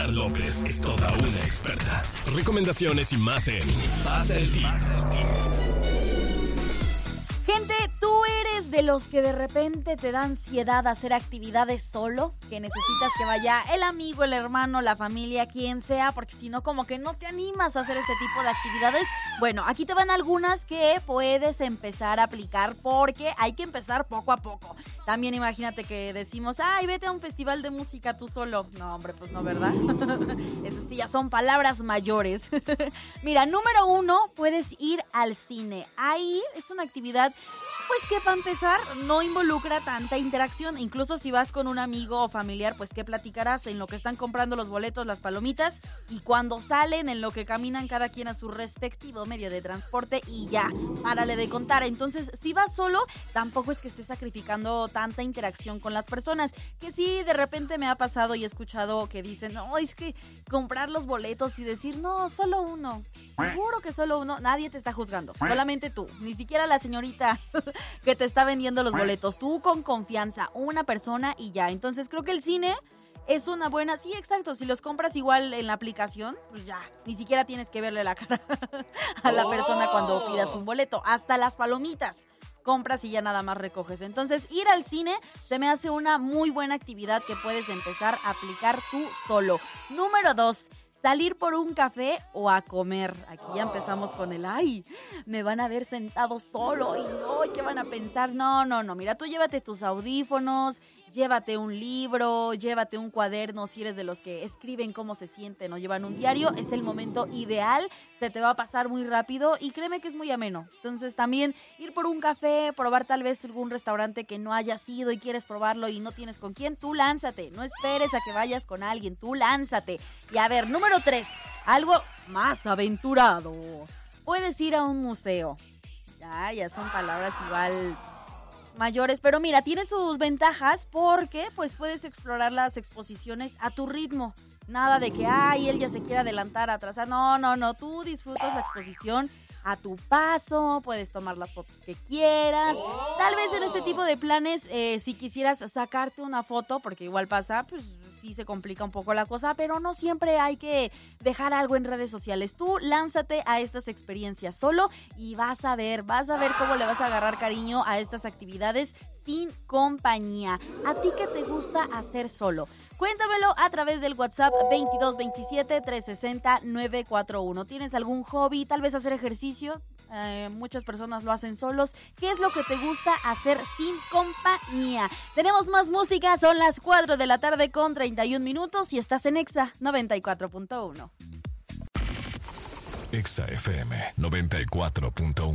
Pilar López es toda una experta. Recomendaciones y más en Pasa el Tip. Gente, ¿tú eres de los que de repente te da ansiedad hacer actividades solo? Que necesitas que vaya el amigo, el hermano, la familia, quien sea, porque si no, como que no te animas a hacer este tipo de actividades. Bueno, aquí te van algunas que puedes empezar a aplicar porque hay que empezar poco a poco. También imagínate que decimos, ay, vete a un festival de música tú solo. No, hombre, pues no, ¿verdad? Esas sí ya son palabras mayores. Mira, número 1, puedes ir al cine. Ahí es una actividad, pues que para empezar no involucra tanta interacción. Incluso si vas con un amigo o familiar, pues que platicarás en lo que están comprando los boletos, las palomitas, y cuando salen, en lo que caminan cada quien a su respectivo medio de transporte y ya, párale de contar. Entonces, si vas solo, tampoco es que estés sacrificando tanta interacción con las personas, que sí, de repente me ha pasado y he escuchado que dicen, no, es que comprar los boletos y decir, no, solo uno, seguro que solo uno, nadie te está juzgando, solamente tú, ni siquiera la señorita que te está vendiendo los boletos, tú con confianza, una persona y ya. Entonces creo que el cine es una buena, sí, exacto, si los compras igual en la aplicación, pues ya, ni siquiera tienes que verle la cara a la persona cuando pidas un boleto, hasta las palomitas compras y ya nada más recoges. Entonces, ir al cine se me hace una muy buena actividad que puedes empezar a aplicar tú solo. Número 2, salir por un café o a comer. Aquí ya empezamos con el, ay, me van a ver sentado solo y no, ¿qué van a pensar? No, mira, tú llévate tus audífonos, llévate un libro, llévate un cuaderno, si eres de los que escriben cómo se sienten o llevan un diario, es el momento ideal, se te va a pasar muy rápido y créeme que es muy ameno. Entonces también ir por un café, probar tal vez algún restaurante que no hayas ido y quieres probarlo y no tienes con quién, tú lánzate, no esperes a que vayas con alguien, tú lánzate. Y a ver, número 3, algo más aventurado, puedes ir a un museo. Ya son palabras igual mayores, pero mira, tiene sus ventajas porque pues puedes explorar las exposiciones a tu ritmo. Nada de que, ay, él ya se quiere adelantar, atrasar. No, tú disfrutas la exposición a tu paso, puedes tomar las fotos que quieras. Tal vez en este tipo de planes, si quisieras sacarte una foto, porque igual pasa, pues sí se complica un poco la cosa, pero no siempre hay que dejar algo en redes sociales. Tú lánzate a estas experiencias solo y vas a ver cómo le vas a agarrar cariño a estas actividades sin compañía. ¿A ti qué te gusta hacer solo? Cuéntamelo a través del WhatsApp 2227-360-941. ¿Tienes algún hobby? Tal vez hacer ejercicio. Muchas personas lo hacen solos. ¿Qué es lo que te gusta hacer sin compañía? Tenemos más música. Son las 4 de la tarde con 31 minutos y estás en Exa 94.1. Exa FM 94.1.